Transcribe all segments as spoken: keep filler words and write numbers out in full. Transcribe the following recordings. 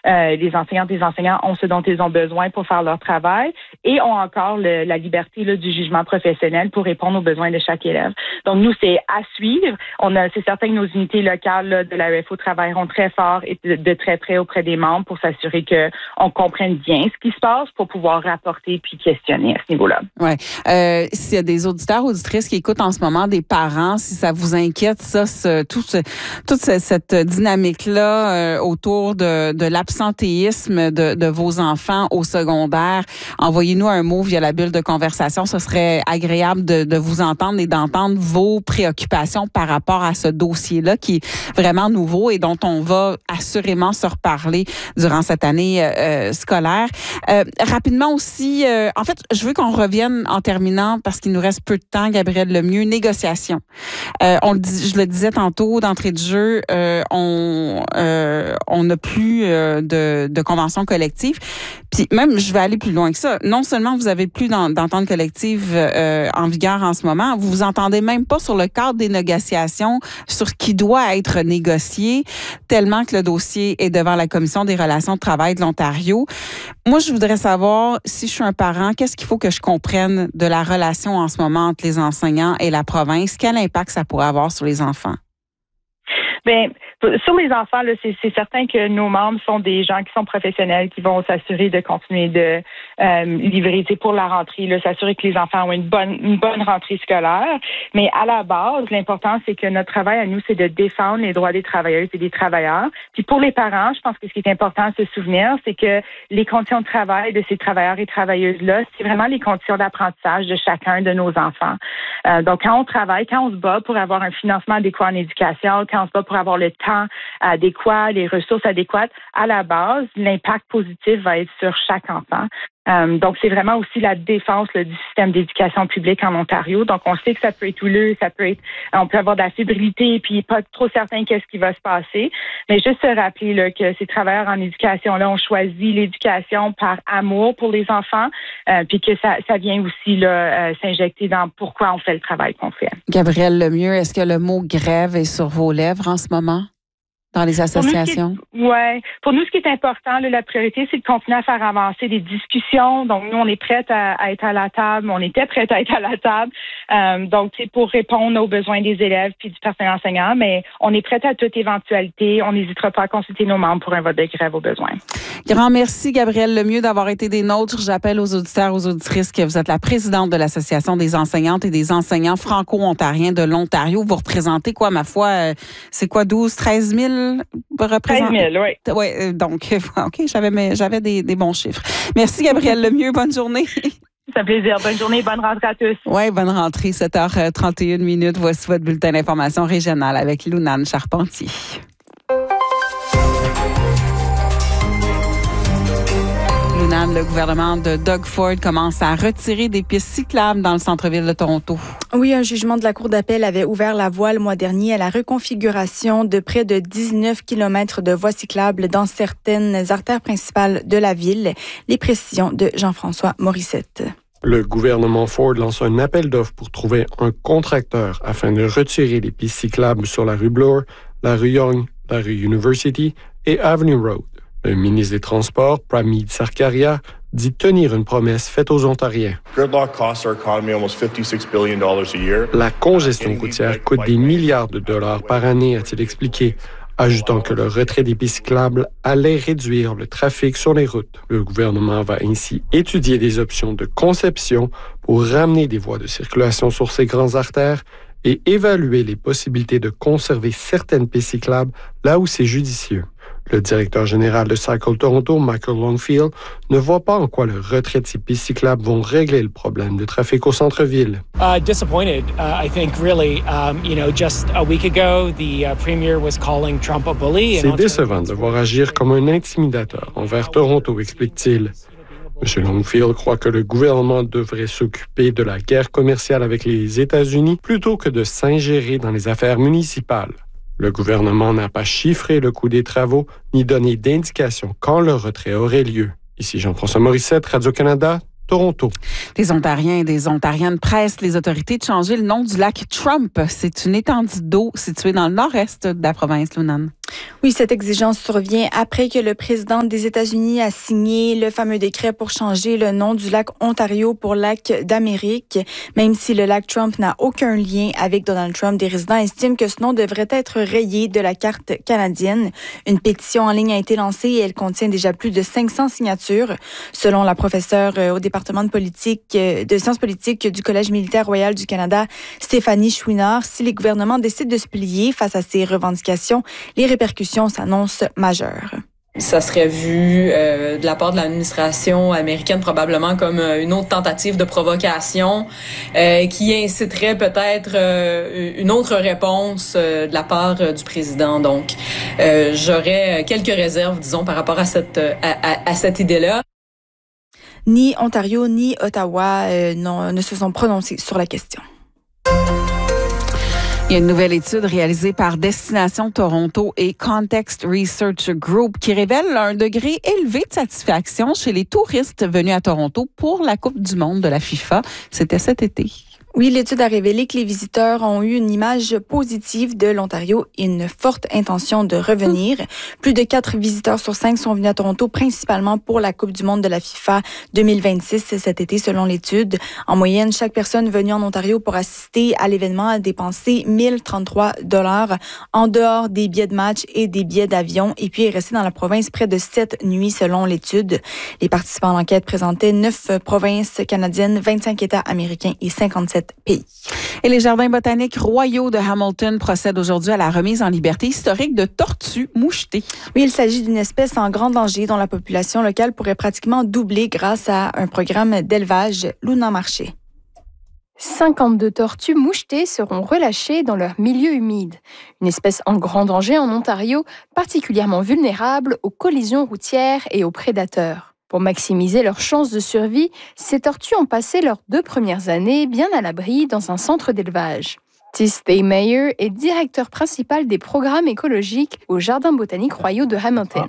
euh, les enseignantes et les enseignants ont ce dont ils ont besoin pour faire leur travail et ont encore le, la liberté là, du jugement professionnel pour répondre aux besoins de chaque élève. Donc, nous, c'est à suivre. On a, c'est certain que nos unités locales là, de l'A E F O travailleront très fort et de, de très près auprès des membres pour s'assurer qu'on comprenne bien ce qui se passe pour pouvoir rapporter puis questionner à ce niveau-là. Oui. Euh, s'il y a des auditeurs, auditrices qui écoutent en ce moment, des parents, si ça vous inquiète, ça, ce, tout ce, toute cette dynamique-là euh, autour de, de l'absentéisme de, de vos enfants au secondaire, envoyez-nous un mot via la bulle de conversation. Ce serait agréable de, de vous entendre et d'entendre vos préoccupations par rapport à ce dossier-là qui est vraiment nouveau et dont on va assurément se reparler durant cette année euh, scolaire. Euh, rapidement aussi, euh, en fait, je veux qu'on revienne en terminant parce qu'il nous reste peu de temps, Gabrielle Lemieux, négociation. Euh, on le dit, je le disais tantôt d'entrée de jeu, euh, on euh, on n'a plus euh, de, de convention collective. Puis même, je vais aller plus loin que ça. Non seulement vous avez plus d'entente collective euh, en vigueur en ce moment, vous vous entendez même pas sur le cadre des négociations, sur ce qui doit être négocié, tellement que le dossier est devant la Commission des relations de travail de l'Ontario. Moi, je voudrais savoir, si je suis un parent, qu'est-ce qu'il faut que je comprenne de la relation en ce moment entre les enseignants et la province? Quel impact ça pourrait avoir sur les enfants? Bien, sur les enfants, là, c'est, c'est certain que nos membres sont des gens qui sont professionnels, qui vont s'assurer de continuer de euh, livrer pour la rentrée, là, s'assurer que les enfants ont une bonne une bonne rentrée scolaire. Mais à la base, l'important, c'est que notre travail à nous, c'est de défendre les droits des travailleuses et des travailleurs. Puis pour les parents, je pense que ce qui est important à se souvenir, c'est que les conditions de travail de ces travailleurs et travailleuses-là, c'est vraiment les conditions d'apprentissage de chacun de nos enfants. Euh, donc, quand on travaille, quand on se bat pour avoir un financement adéquat en éducation, quand on se bat pour avoir le temps adéquat, les ressources adéquates, à la base, l'impact positif va être sur chaque enfant. Euh, donc, c'est vraiment aussi la défense là, du système d'éducation publique en Ontario. Donc, on sait que ça peut être houleux, ça peut être, on peut avoir de la fébrilité, puis pas trop certain qu'est-ce qui va se passer. Mais juste se rappeler là, que ces travailleurs en éducation-là ont choisi l'éducation par amour pour les enfants, euh, puis que ça, ça vient aussi là, euh, s'injecter dans pourquoi on fait le travail qu'on fait. Gabrielle Lemieux, est-ce que le mot grève est sur vos lèvres en ce moment? Dans les associations? Oui. Ouais. Pour nous, ce qui est important, là, la priorité, c'est de continuer à faire avancer des discussions. Donc, nous, on est prêts à, à être à la table. On était prêts à être à la table. Euh, donc, c'est pour répondre aux besoins des élèves puis du personnel enseignant, mais on est prêts à toute éventualité. On n'hésitera pas à consulter nos membres pour un vote de grève au besoin. Grand merci, Gabrielle Lemieux, d'avoir été des nôtres. J'appelle aux auditeurs, aux auditrices que vous êtes la présidente de l'Association des enseignantes et des enseignants franco-ontariens de l'Ontario. Vous représentez quoi, ma foi? Euh, c'est quoi, douze, treize mille? treize mille, oui. Oui, donc, OK, j'avais, j'avais des, des bons chiffres. Merci, Gabrielle Lemieux. Bonne journée. C'est un plaisir. Bonne journée, bonne rentrée à tous. Oui, bonne rentrée, sept heures trente et une minutes. Voici votre bulletin d'information régionale avec Lunane Charpentier. Le gouvernement de Doug Ford commence à retirer des pistes cyclables dans le centre-ville de Toronto. Oui, un jugement de la Cour d'appel avait ouvert la voie le mois dernier à la reconfiguration de près de dix-neuf kilomètres de voies cyclables dans certaines artères principales de la ville. Les précisions de Jean-François Morissette. Le gouvernement Ford lance un appel d'offres pour trouver un contracteur afin de retirer les pistes cyclables sur la rue Bloor, la rue Yonge, la rue University et Avenue Road. Le ministre des Transports, Pramod Sarkaria, dit tenir une promesse faite aux Ontariens. La congestion routière coûte des milliards de dollars par année, a-t-il expliqué, ajoutant que le retrait des pistes cyclables allait réduire le trafic sur les routes. Le gouvernement va ainsi étudier des options de conception pour ramener des voies de circulation sur ces grandes artères et évaluer les possibilités de conserver certaines pistes cyclables là où c'est judicieux. Le directeur général de Cycle Toronto, Michael Longfield, ne voit pas en quoi le retrait de ces pistes cyclables vont régler le problème de trafic au centre-ville. Uh, disappointed. Uh, I think really, um, you know, just a week ago, the uh, premier was calling Trump a bully. C'est décevant de voir agir comme un intimidateur envers Toronto, explique-t-il. M. Longfield croit que le gouvernement devrait s'occuper de la guerre commerciale avec les États-Unis plutôt que de s'ingérer dans les affaires municipales. Le gouvernement n'a pas chiffré le coût des travaux ni donné d'indication quand le retrait aurait lieu. Ici Jean-François Morissette, Radio-Canada, Toronto. Des Ontariens et des Ontariennes pressent les autorités de changer le nom du lac Trump. C'est une étendue d'eau située dans le nord-est de la province, Lunane. Oui, cette exigence survient après que le président des États-Unis a signé le fameux décret pour changer le nom du lac Ontario pour lac d'Amérique. Même si le lac Trump n'a aucun lien avec Donald Trump, des résidents estiment que ce nom devrait être rayé de la carte canadienne. Une pétition en ligne a été lancée et elle contient déjà plus de cinq cents signatures. Selon la professeure au département de politique, de sciences politiques du Collège militaire royal du Canada, Stéphanie Chouinard, si les gouvernements décident de se plier face à ces revendications, les répercussions s'annonce majeure. Ça serait vu euh, de la part de l'administration américaine probablement comme euh, une autre tentative de provocation euh, qui inciterait peut-être euh, une autre réponse euh, de la part euh, du président. Donc, euh, j'aurais quelques réserves, disons, par rapport à cette, à, à, à cette idée-là. Ni Ontario ni Ottawa euh, non, ne se sont prononcés sur la question. Il y a une nouvelle étude réalisée par Destination Toronto et Context Research Group qui révèle un degré élevé de satisfaction chez les touristes venus à Toronto pour la Coupe du monde de la FIFA. C'était cet été. Oui, l'étude a révélé que les visiteurs ont eu une image positive de l'Ontario et une forte intention de revenir. Plus de quatre visiteurs sur cinq sont venus à Toronto, principalement pour la Coupe du monde de la FIFA deux mille vingt-six cet été, selon l'étude. En moyenne, chaque personne venue en Ontario pour assister à l'événement a dépensé mille trente-trois dollars en dehors des billets de match et des billets d'avion et puis est resté dans la province près de sept nuits, selon l'étude. Les participants à l'enquête présentaient neuf provinces canadiennes, vingt-cinq États américains et cinquante-sept pays. Et les jardins botaniques royaux de Hamilton procèdent aujourd'hui à la remise en liberté historique de tortues mouchetées. Oui, il s'agit d'une espèce en grand danger dont la population locale pourrait pratiquement doubler grâce à un programme d'élevage. Luna Marché. cinquante-deux tortues mouchetées seront relâchées dans leur milieu humide. Une espèce en grand danger en Ontario, particulièrement vulnérable aux collisions routières et aux prédateurs. Pour maximiser leurs chances de survie, ces tortues ont passé leurs deux premières années bien à l'abri dans un centre d'élevage. Tis Meyer est directeur principal des programmes écologiques au Jardin botanique royaux de Hamilton.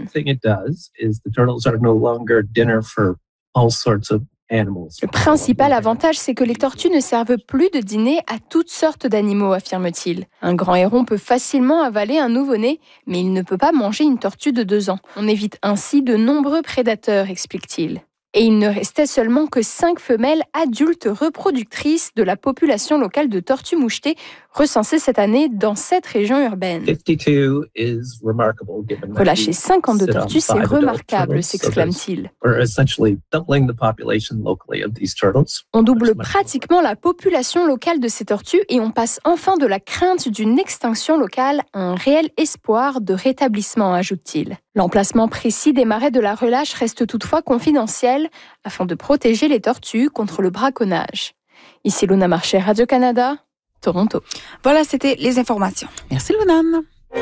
Le principal avantage, c'est que les tortues ne servent plus de dîner à toutes sortes d'animaux, affirme-t-il. Un grand héron peut facilement avaler un nouveau-né, mais il ne peut pas manger une tortue de deux ans. On évite ainsi de nombreux prédateurs, explique-t-il. Et il ne restait seulement que cinq femelles adultes reproductrices de la population locale de tortues mouchetées recensées cette année dans sept régions urbaines. Relâcher cinquante-deux tortues, c'est remarquable, s'exclame-t-il. On double pratiquement la population locale de ces tortues et on passe enfin de la crainte d'une extinction locale à un réel espoir de rétablissement, ajoute-t-il. L'emplacement précis des marais de la relâche reste toutefois confidentiel afin de protéger les tortues contre le braconnage. Ici Luna Marché, Radio-Canada, Toronto. Voilà, c'était les informations. Merci Luna.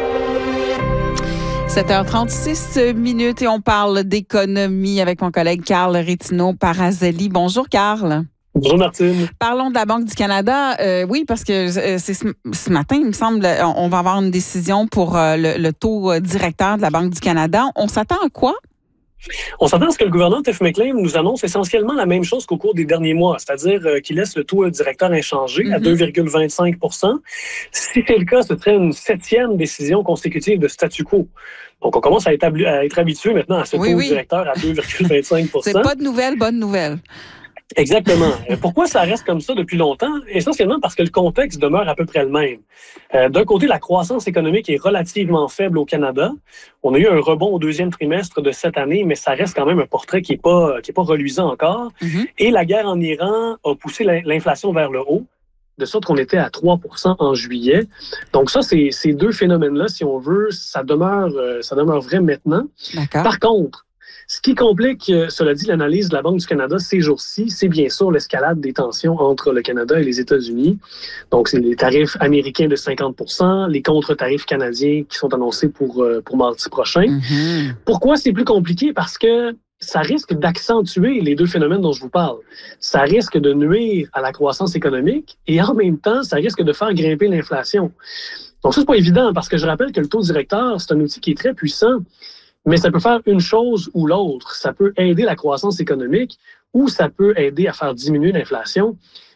sept heures trente-six minutes et on parle d'économie avec mon collègue Carl Rétino-Parazelli. Bonjour Carl. Bonjour Martine. Parlons de la Banque du Canada. Euh, oui, parce que euh, c'est ce, ce matin, il me semble, on va avoir une décision pour euh, le, le taux directeur de la Banque du Canada. On s'attend à quoi? On s'attend à ce que le gouverneur Tiff Maclean nous annonce essentiellement la même chose qu'au cours des derniers mois, c'est-à-dire euh, qu'il laisse le taux directeur inchangé mm-hmm. à deux virgule vingt-cinq pour cent. Si c'est le cas, ce serait une septième décision consécutive de statu quo. Donc, on commence à être, hablu- à être habitué maintenant à ce oui, taux oui. directeur à deux virgule vingt-cinq pour cent. C'est pas de nouvelles, bonne nouvelle. Exactement. Pourquoi ça reste comme ça depuis longtemps? Essentiellement parce que le contexte demeure à peu près le même. Euh, d'un côté, la croissance économique est relativement faible au Canada. On a eu un rebond au deuxième trimestre de cette année, mais ça reste quand même un portrait qui n'est pas, qui est pas reluisant encore. Mm-hmm. Et la guerre en Iran a poussé l'inflation vers le haut, de sorte qu'on était à trois pour cent en juillet. Donc ça, c'est, ces deux phénomènes-là, si on veut, ça demeure, ça demeure vrai maintenant. D'accord. Par contre, ce qui complique, cela dit, l'analyse de la Banque du Canada ces jours-ci, c'est bien sûr l'escalade des tensions entre le Canada et les États-Unis. Donc, c'est les tarifs américains de cinquante pour cent, les contre-tarifs canadiens qui sont annoncés pour, pour mardi prochain. Mm-hmm. Pourquoi c'est plus compliqué? Parce que ça risque d'accentuer les deux phénomènes dont je vous parle. Ça risque de nuire à la croissance économique et en même temps, ça risque de faire grimper l'inflation. Donc, ça, c'est pas évident parce que je rappelle que le taux directeur, c'est un outil qui est très puissant. Mais ça peut faire une chose ou l'autre. Ça peut aider la croissance économique ou ça peut aider à faire diminuer l'inflation.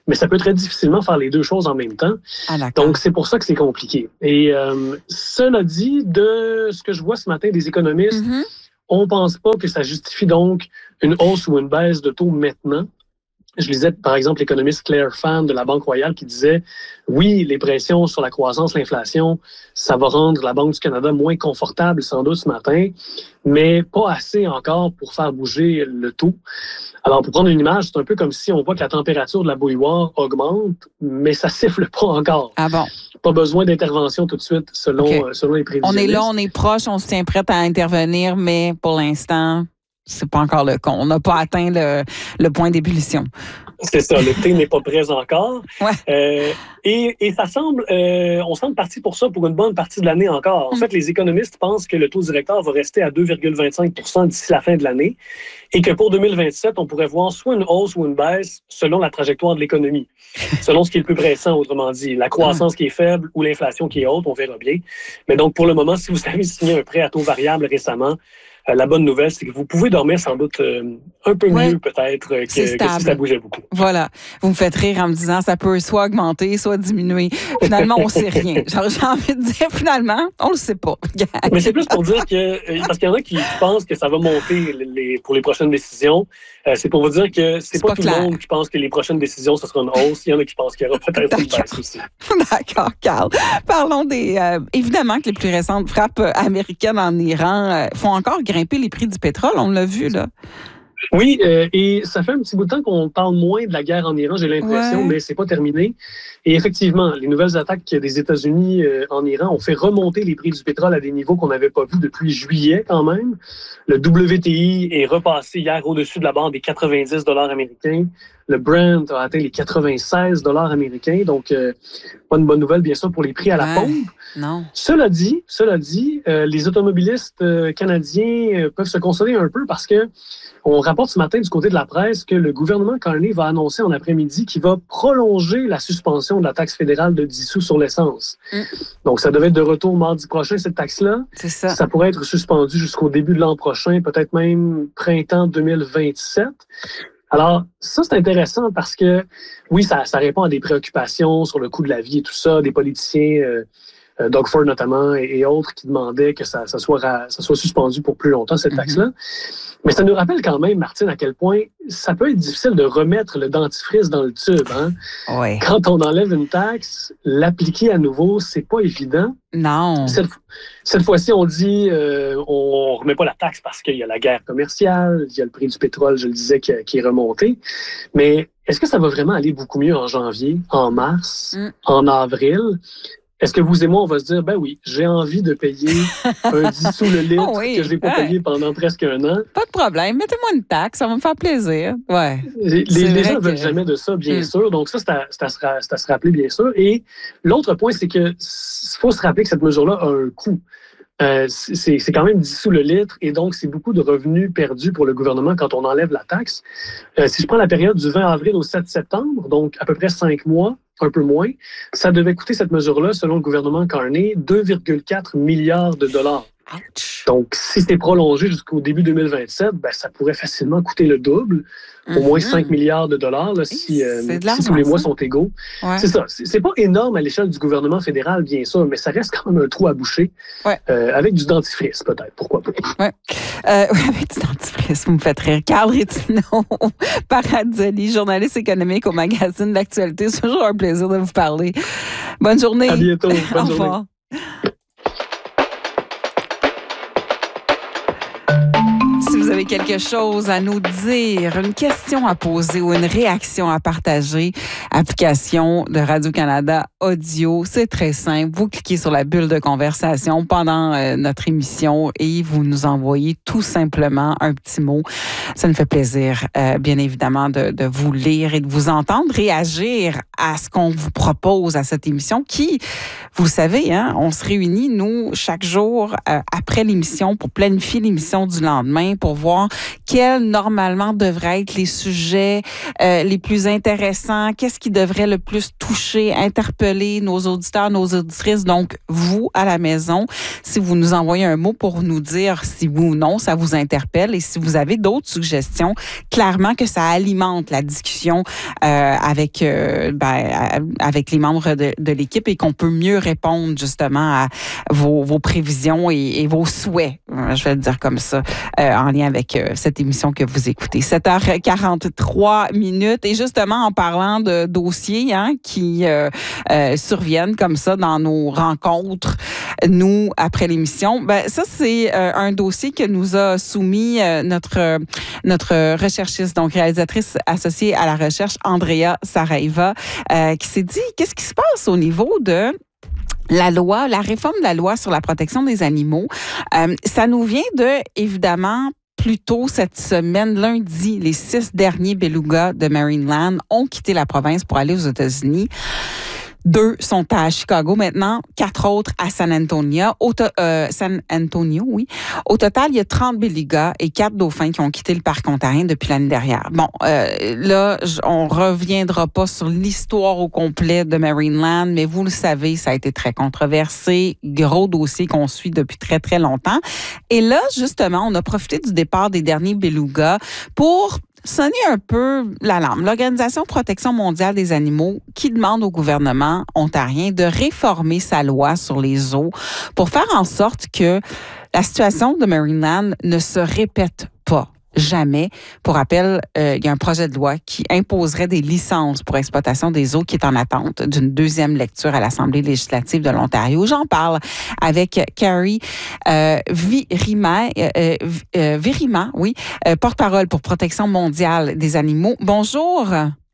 mais ça peut très difficilement faire les deux choses en même temps. Ah, donc, c'est pour ça que c'est compliqué. Et euh, cela dit, de ce que je vois ce matin des économistes, mm-hmm. on ne pense pas que ça justifie donc une hausse ou une baisse de taux maintenant. Je lisais, par exemple, l'économiste Claire Fan de la Banque Royale qui disait « Oui, les pressions sur la croissance, l'inflation, ça va rendre la Banque du Canada moins confortable sans doute ce matin, mais pas assez encore pour faire bouger le taux. » Alors, pour prendre une image, c'est un peu comme si on voit que la température de la bouilloire augmente, mais ça siffle pas encore. Ah bon? Pas besoin d'intervention tout de suite selon, okay. euh, selon les prévisionnistes. On est là, on est proche, on se tient prêt à intervenir, mais pour l'instant... c'est pas encore le cas. On n'a pas atteint le, le point d'ébullition. C'est ça, le thé n'est pas prêt encore. Ouais. Euh, et, et ça semble, euh, on semble parti pour ça pour une bonne partie de l'année encore. En mm. fait, les économistes pensent que le taux directeur va rester à deux virgule vingt-cinq pour cent d'ici la fin de l'année et que pour deux mille vingt-sept, on pourrait voir soit une hausse ou une baisse selon la trajectoire de l'économie, selon ce qui est le plus pressant, autrement dit. La croissance mm. qui est faible ou l'inflation qui est haute, on verra bien. Mais donc, pour le moment, si vous avez signé un prêt à taux variable récemment, Euh, la bonne nouvelle, c'est que vous pouvez dormir sans doute euh, un peu ouais. mieux peut-être euh, que, que si ça bougeait beaucoup. Voilà. Vous me faites rire en me disant ça peut soit augmenter, soit diminuer. Finalement, on ne sait rien. Genre, j'ai envie de dire finalement, on ne le sait pas. Mais c'est plus pour dire que, parce qu'il y en a qui pensent que ça va monter les, pour les prochaines décisions. Euh, c'est pour vous dire que c'est, c'est pas, pas tout clair. Le monde qui pense que les prochaines décisions, ce sera une hausse. Il y en a qui pensent qu'il y aura peut-être D'accord. une baisse aussi. D'accord, Carl. Parlons des... Euh, évidemment que les plus récentes frappes américaines en Iran euh, font encore grimper les prix du pétrole. On l'a vu, là. Oui, euh, et ça fait un petit bout de temps qu'on parle moins de la guerre en Iran, j'ai l'impression, ouais. mais c'est pas terminé. Et effectivement, les nouvelles attaques des États-Unis euh, en Iran ont fait remonter les prix du pétrole à des niveaux qu'on n'avait pas vus depuis juillet quand même. Le W T I est repassé hier au-dessus de la barre des quatre-vingt-dix dollars américains. Le Brent a atteint les quatre-vingt-seize dollars américains, donc euh, pas une bonne nouvelle, bien sûr, pour les prix à la ouais. pompe. Non. Cela dit, cela dit, euh, les automobilistes euh, canadiens euh, peuvent se consoler un peu parce que on rapporte ce matin du côté de la presse que le gouvernement Carney va annoncer en après-midi qu'il va prolonger la suspension de la taxe fédérale de dix sous sur l'essence. Mm. Donc, ça devait être de retour mardi prochain, cette taxe-là. C'est ça. Ça pourrait être suspendu jusqu'au début de l'an prochain, peut-être même printemps deux mille vingt-sept. Alors, ça, c'est intéressant parce que, oui, ça, ça répond à des préoccupations sur le coût de la vie et tout ça, des politiciens, euh, euh, Doug Ford notamment et, et autres, qui demandaient que ça, ça, soit, ça soit suspendu pour plus longtemps, cette taxe-là. Mm-hmm. Mais ça nous rappelle quand même, Martine, à quel point ça peut être difficile de remettre le dentifrice dans le tube. Hein? Oui. Quand on enlève une taxe, l'appliquer à nouveau, c'est pas évident. Non. Cette, cette fois-ci, on dit euh, on remet pas la taxe parce qu'il y a la guerre commerciale, il y a le prix du pétrole, je le disais, qui, qui est remonté. Mais est-ce que ça va vraiment aller beaucoup mieux en janvier, en mars, mm. en avril? Est-ce que vous et moi, on va se dire, ben oui, j'ai envie de payer un dix sous le litre oh oui, que je n'ai pas ouais. payé pendant presque un an? Pas de problème. Mettez-moi une taxe, ça va me faire plaisir. Ouais. Les, les gens ne que... veulent jamais de ça, bien mm. sûr. Donc ça, c'est à, c'est, à se, c'est à se rappeler, bien sûr. Et l'autre point, c'est qu'il faut se rappeler que cette mesure-là a un coût. Euh, c'est, c'est quand même dix sous le litre et donc c'est beaucoup de revenus perdus pour le gouvernement quand on enlève la taxe. Euh, si je prends la période du vingt avril au sept septembre, donc à peu près cinq mois, un peu moins, ça devait coûter cette mesure-là, selon le gouvernement Carney, deux virgule quatre milliards de dollars. Ouch. Donc, si c'était prolongé jusqu'au début deux mille vingt-sept, ben, ça pourrait facilement coûter le double, mm-hmm. au moins cinq milliards de dollars, là, si, euh, si tous les mois sont égaux. Ouais. C'est ça. C'est, c'est pas énorme à l'échelle du gouvernement fédéral, bien sûr, mais ça reste quand même un trou à boucher. Ouais. Euh, avec du dentifrice, peut-être. Pourquoi pas? Ouais. Euh, oui, avec du dentifrice, vous me faites rire. Carl Rétinaud, Parazzoli, journaliste économique au magazine L'Actualité. C'est toujours un plaisir de vous parler. Bonne journée. À bientôt. Bonne Au journée. revoir. Si vous avez quelque chose à nous dire, une question à poser ou une réaction à partager, application de Radio-Canada Audio, c'est très simple. Vous cliquez sur la bulle de conversation pendant euh, notre émission et vous nous envoyez tout simplement un petit mot. Ça nous fait plaisir, euh, bien évidemment, de, de vous lire et de vous entendre réagir à ce qu'on vous propose à cette émission qui, vous savez, hein, on se réunit, nous, chaque jour euh, après l'émission pour planifier l'émission du lendemain, pour pour voir quels, normalement, devraient être les sujets euh, les plus intéressants, qu'est-ce qui devrait le plus toucher, interpeller nos auditeurs, nos auditrices. Donc, vous, à la maison, si vous nous envoyez un mot pour nous dire si oui ou non, ça vous interpelle. Et si vous avez d'autres suggestions, clairement que ça alimente la discussion euh, avec, euh, ben, avec les membres de, de l'équipe et qu'on peut mieux répondre justement à vos, vos prévisions et, et vos souhaits, je vais le dire comme ça, euh, en lien avec euh, cette émission que vous écoutez. sept heures quarante-trois minutes. Et justement, en parlant de dossiers hein, qui euh, euh, surviennent comme ça dans nos rencontres, nous, après l'émission, ben ça, c'est euh, un dossier que nous a soumis euh, notre, notre recherchiste, donc réalisatrice associée à la recherche, Andrea Saraiva, euh, qui s'est dit, qu'est-ce qui se passe au niveau de la loi, la réforme de la loi sur la protection des animaux? Euh, ça nous vient de, évidemment, plus tôt cette semaine, lundi, les six derniers belugas de Marineland ont quitté la province pour aller aux États-Unis. Deux sont à Chicago maintenant, quatre autres à San Antonio. Au to- euh, San Antonio, oui. Au total, il y a trente belugas et quatre dauphins qui ont quitté le parc ontarien depuis l'année dernière. Bon, euh, là, on reviendra pas sur l'histoire au complet de Marineland, mais vous le savez, ça a été très controversé. Gros dossier qu'on suit depuis très, très longtemps. Et là, justement, on a profité du départ des derniers belugas pour sonner un peu l'alarme. L'Organisation de protection mondiale des animaux qui demande au gouvernement ontarien de réformer sa loi sur les zoos pour faire en sorte que la situation de Marineland ne se répète pas. Jamais. Pour rappel, euh, il y a un projet de loi qui imposerait des licences pour exploitation des zoos qui est en attente d'une deuxième lecture à l'Assemblée législative de l'Ontario. J'en parle avec Carrie euh, Virima, euh, euh, Virima, oui, euh, porte-parole pour Protection mondiale des animaux. Bonjour.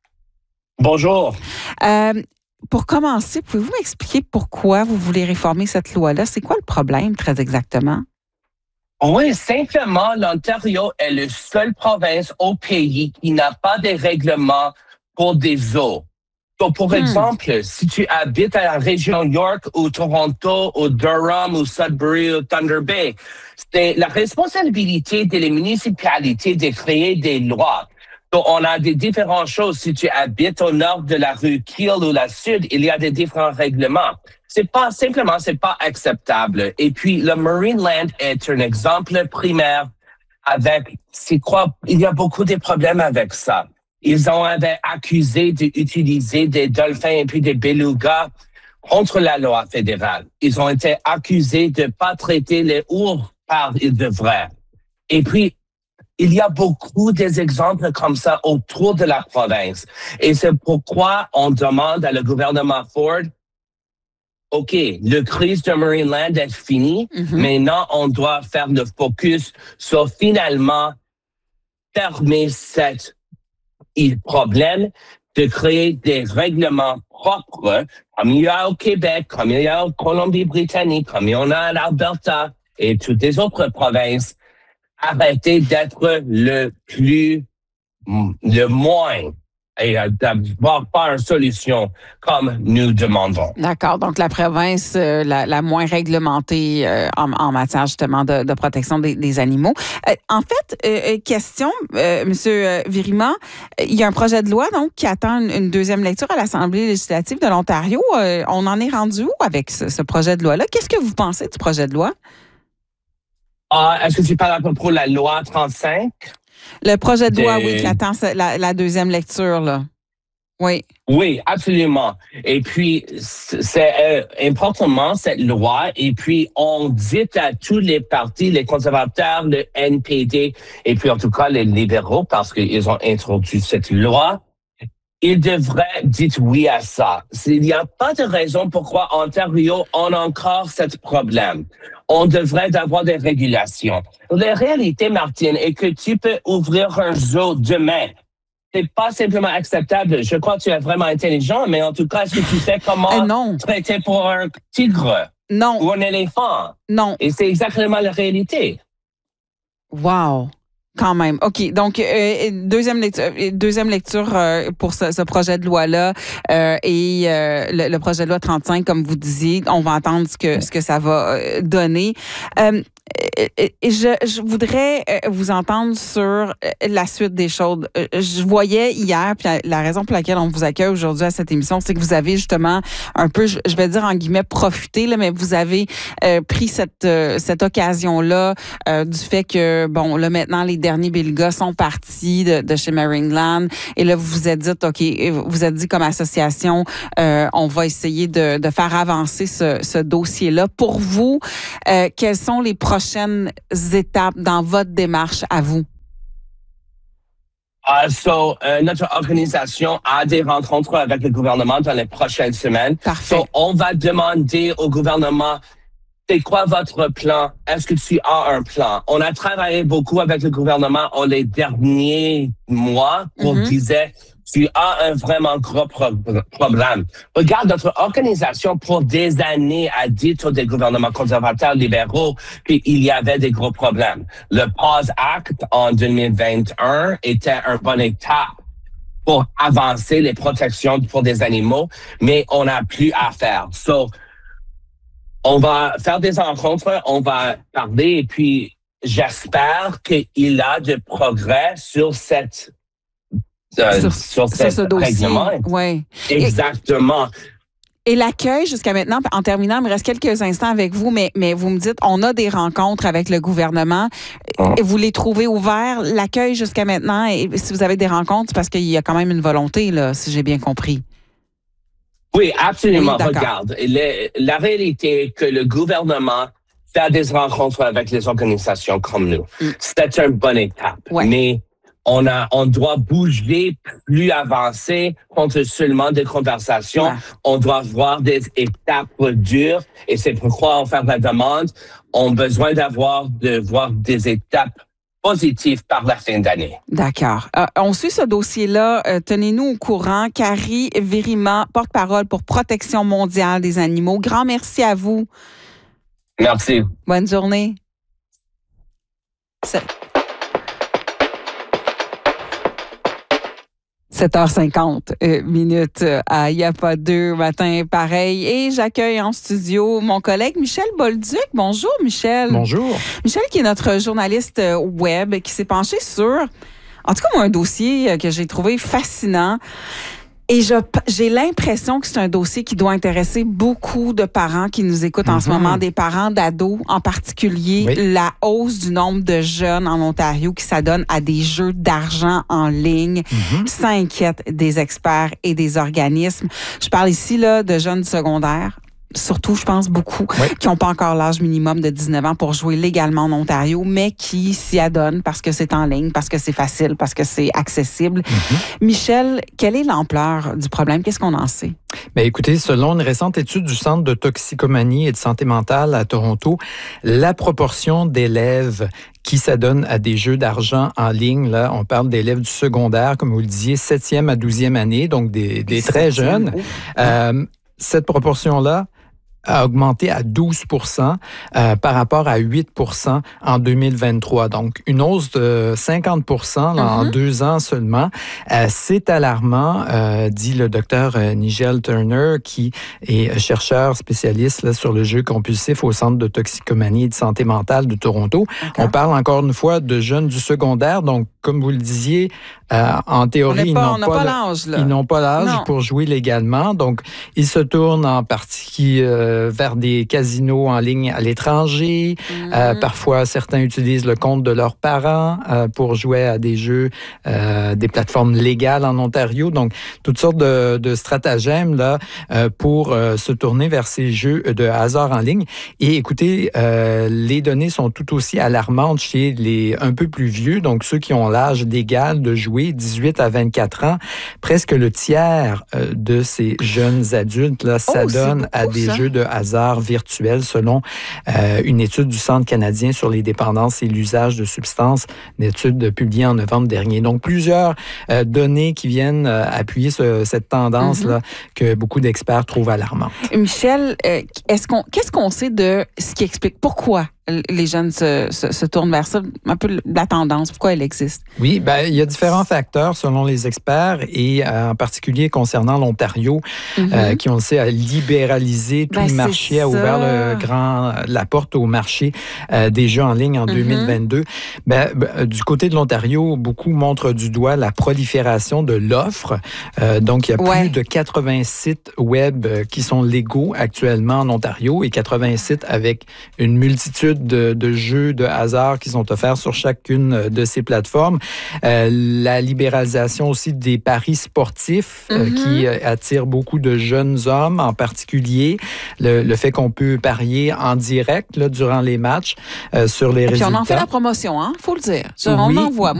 Bonjour. Euh, pour commencer, pouvez-vous m'expliquer pourquoi vous voulez réformer cette loi-là? C'est quoi le problème, très exactement? Oui, simplement, l'Ontario est la seule province au pays qui n'a pas de règlement pour des zoos. Donc, pour hmm. exemple, si tu habites à la région York ou Toronto ou Durham ou Sudbury ou Thunder Bay, c'est la responsabilité des municipalités de créer des lois. Donc, on a des différentes choses. Si tu habites au nord de la rue Kiel ou la sud, il y a des différents règlements. C'est pas, simplement, c'est pas acceptable. Et puis, le Marineland est un exemple primaire avec, c'est quoi, il y a beaucoup de problèmes avec ça. Ils ont été accusés d'utiliser des dolphins et puis des belugas contre la loi fédérale. Ils ont été accusés de pas traiter les ours par ils devraient. Et puis, il y a beaucoup d'exemples comme ça autour de la province. Et c'est pourquoi on demande à le gouvernement Ford, OK, le crise de Marineland est fini. Mm-hmm. Maintenant, on doit faire le focus sur finalement fermer cet problème de créer des règlements propres, comme il y a au Québec, comme il y a en Colombie-Britannique, comme il y en a à l'Alberta et toutes les autres provinces. Arrêter d'être le plus, le moins, et d'avoir pas une solution comme nous demandons. D'accord. Donc, la province euh, la, la moins réglementée euh, en, en matière justement de, de protection des, des animaux. Euh, en fait, euh, question, euh, Monsieur Virima, il y a un projet de loi donc qui attend une, une deuxième lecture à l'Assemblée législative de l'Ontario. Euh, on en est rendu où avec ce, ce projet de loi-là? Qu'est-ce que vous pensez du projet de loi? Ah, est-ce que tu parles à propos de la loi trente-cinq? Le projet de loi, de... oui, qui attend la, la deuxième lecture, là. Oui. Oui, absolument. Et puis, c'est euh, importantement, cette loi, et puis on dit à tous les partis, les conservateurs, le N P D, et puis en tout cas les libéraux, parce qu'ils ont introduit cette loi, ils devraient dire oui à ça. Il n'y a pas de raison pourquoi en Ontario, on a encore ce problème. On devrait avoir des régulations. La réalité, Martine, est que tu peux ouvrir un zoo demain. C'est pas simplement acceptable. Je crois que tu es vraiment intelligent, mais en tout cas, est-ce que tu sais comment euh, non. traiter pour un tigre? Non. Ou un éléphant? Non. Et c'est exactement la réalité. Wow. Quand même. OK. Donc, euh, deuxième lecture, deuxième lecture euh, pour ce, ce projet de loi-là euh, et euh, le, le projet de loi trente-cinq, comme vous disiez, on va entendre ce que, ce que ça va donner. Euh, Et je, je voudrais vous entendre sur la suite des choses. Je voyais hier, puis la raison pour laquelle on vous accueille aujourd'hui à cette émission, c'est que vous avez justement un peu, je vais dire en guillemets, profité, là, mais vous avez euh, pris cette, euh, cette occasion-là euh, du fait que, bon, là, maintenant, les derniers Béligas sont partis de, de chez Maringland. Et là, vous vous êtes dit, OK, vous vous êtes dit comme association, euh, on va essayer de, de faire avancer ce, ce dossier-là. Pour vous, euh, quelles sont les prochaines étapes dans votre démarche à vous? Uh, so, euh, notre organisation a des rencontres avec le gouvernement dans les prochaines semaines. Parfait. So, on va demander au gouvernement, c'est quoi votre plan? Est-ce que tu as un plan? On a travaillé beaucoup avec le gouvernement en les derniers mois pour mm-hmm. dire, tu as un vraiment gros pro- problème. Regarde, notre organisation pour des années a dit aux des gouvernements conservateurs libéraux qu'il y avait des gros problèmes. Le PAWS Act en deux mille vingt et un était un bon étape pour avancer les protections pour des animaux, mais on n'a plus à faire. So, on va faire des rencontres, on va parler et puis j'espère qu'il y a de progrès sur cette Euh, sur, sur, sur ce dossier. Oui. Exactement. Et, et l'accueil jusqu'à maintenant, en terminant, il me reste quelques instants avec vous, mais, mais vous me dites, on a des rencontres avec le gouvernement. Oh. Et vous les trouvez ouverts, l'accueil jusqu'à maintenant, et si vous avez des rencontres, c'est parce qu'il y a quand même une volonté, là, si j'ai bien compris. Oui, absolument. Oui, regarde, le, la réalité est que le gouvernement fait des rencontres avec les organisations comme nous. Mm. C'est une bonne étape. Ouais. Mais On a, on doit bouger plus avancé contre seulement des conversations. Ouais. On doit voir des étapes dures et c'est pourquoi on fait la demande. On a besoin d'avoir, de voir des étapes positives par la fin d'année. D'accord. Euh, on suit ce dossier-là. Euh, tenez-nous au courant. Carrie Virima, porte-parole pour Protection mondiale des animaux. Grand merci à vous. Merci. Bonne journée. C'est... sept heures cinquante euh, minutes à Y a pas deux matin pareil. Et j'accueille en studio mon collègue Michel Bolduc. Bonjour, Michel. Bonjour. Michel qui est notre journaliste web qui s'est penché sur, en tout cas, moi, un dossier que j'ai trouvé fascinant. Et je, j'ai l'impression que c'est un dossier qui doit intéresser beaucoup de parents qui nous écoutent mm-hmm. en ce moment, des parents d'ados en particulier. Oui. La hausse du nombre de jeunes en Ontario qui s'adonnent à des jeux d'argent en ligne. Mm-hmm. Ça inquiète des experts et des organismes. Je parle ici là de jeunes secondaires. Surtout, je pense, beaucoup, oui. qui n'ont pas encore l'âge minimum de dix-neuf ans pour jouer légalement en Ontario, mais qui s'y adonnent parce que c'est en ligne, parce que c'est facile, parce que c'est accessible. Mm-hmm. Michel, quelle est l'ampleur du problème? Qu'est-ce qu'on en sait? Bien, écoutez, selon une récente étude du Centre de toxicomanie et de santé mentale à Toronto, la proportion d'élèves qui s'adonnent à des jeux d'argent en ligne, là, on parle d'élèves du secondaire, comme vous le disiez, septième à douzième année, donc des, des très jeunes. Oh. Euh, cette proportion-là a augmenté à douze pour cent euh, par rapport à huit pour cent en deux mille vingt-trois. Donc, une hausse de cinquante pour cent là, mm-hmm. en deux ans seulement. Euh, c'est alarmant, euh, dit le docteur Nigel Turner, qui est chercheur spécialiste là, sur le jeu compulsif au Centre de toxicomanie et de santé mentale de Toronto. Okay. On parle encore une fois de jeunes du secondaire, donc comme vous le disiez, euh, en théorie, ils pas, n'ont pas, pas l'âge. Là. Ils n'ont pas l'âge pour jouer légalement. Donc, ils se tournent en partie euh, vers des casinos en ligne à l'étranger. Mm-hmm. Euh, parfois, certains utilisent le compte de leurs parents euh, pour jouer à des jeux, euh, des plateformes légales en Ontario. Donc, toutes sortes de, de stratagèmes là euh, pour euh, se tourner vers ces jeux de hasard en ligne. Et écoutez, euh, les données sont tout aussi alarmantes chez les un peu plus vieux, donc ceux qui ont l'âge légal de jouer, dix-huit à vingt-quatre ans. Presque le tiers euh, de ces jeunes adultes là oh, s'adonnent à des ça. jeux de hasard virtuels, selon euh, une étude du Centre canadien sur les dépendances et l'usage de substances, une étude publiée en novembre dernier. Donc, plusieurs euh, données qui viennent euh, appuyer ce, cette tendance-là mm-hmm. que beaucoup d'experts trouvent alarmante. Michel, euh, est-ce qu'on, qu'est-ce qu'on sait de ce qui explique pourquoi les jeunes se, se, se tournent vers ça? Un peu la tendance, pourquoi elle existe? Oui, ben, il y a différents facteurs selon les experts et euh, en particulier concernant l'Ontario, mm-hmm. euh, qui, on le sait, a libéralisé tout ben, le marché, a ouvert le grand, la porte au marché euh, des jeux en ligne en mm-hmm. deux mille vingt-deux. Ben, ben, du côté de l'Ontario, beaucoup montrent du doigt la prolifération de l'offre. Euh, donc, il y a ouais. plus de quatre-vingts sites web qui sont légaux actuellement en Ontario et quatre-vingts sites avec une multitude de, de jeux de hasard qui sont offerts sur chacune de ces plateformes. Euh, la libéralisation aussi des paris sportifs mm-hmm. euh, qui euh, attire beaucoup de jeunes hommes en particulier. Le, le fait qu'on peut parier en direct là, durant les matchs euh, sur les et résultats. Puis on en fait la promotion, hein, faut le dire. Oui. On en voit.